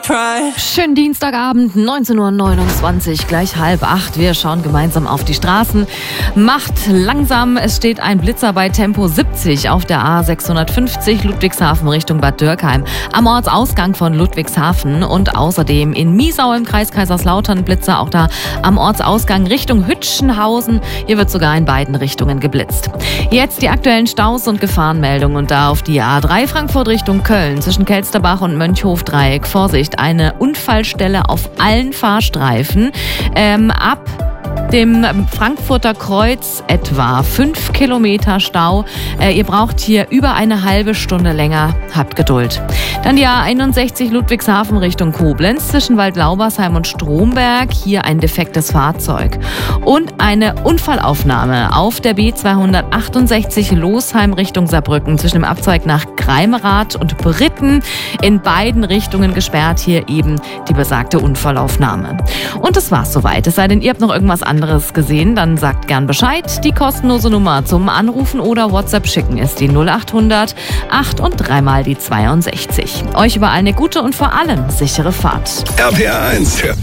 Schönen Dienstagabend, 19:29 Uhr, gleich 7:30. Wir schauen gemeinsam auf die Straßen. Macht langsam, es steht ein Blitzer bei Tempo 70 auf der A650 Ludwigshafen Richtung Bad Dürkheim. Am Ortsausgang von Ludwigshafen und außerdem in Miesau im Kreis Kaiserslautern Blitzer, auch da am Ortsausgang Richtung Hütchenhausen. Hier wird sogar in beiden Richtungen geblitzt. Jetzt die aktuellen Staus und Gefahrenmeldungen und da auf die A3 Frankfurt Richtung Köln zwischen Kelsterbach und Mönchhof-Dreieck. Vorsicht, eine Unfallstelle auf allen Fahrstreifen. Ab dem Frankfurter Kreuz etwa 5 Kilometer Stau. Ihr braucht hier über eine halbe Stunde länger. Habt Geduld. Dann die A61 Ludwigshafen Richtung Koblenz zwischen Waldlaubersheim und Stromberg. Hier ein defektes Fahrzeug. Und eine Unfallaufnahme auf der B268 Losheim Richtung Saarbrücken zwischen dem Abzweig nach Greimerath und Britten. In beiden Richtungen gesperrt, hier eben die besagte Unfallaufnahme. Und das war's soweit. Es sei denn, ihr habt noch irgendwas anderes gesehen, dann sagt gern Bescheid. Die kostenlose Nummer zum Anrufen oder WhatsApp schicken ist die 0800 8 und 3 mal die 62. Euch überall eine gute und vor allem sichere Fahrt. RPR 1, der